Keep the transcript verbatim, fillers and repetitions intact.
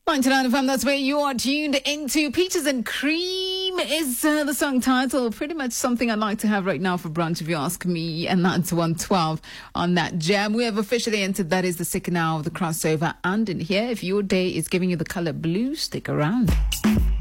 ninety-nine F M, that's where you are tuned into. Peaches and Cream is uh, the song title. Pretty much something I'd like to have right now for brunch, if you ask me. And that's one twelve on that jam. We have officially entered, that is the second hour of the crossover. And in here, if your day is giving you the color blue, stick around.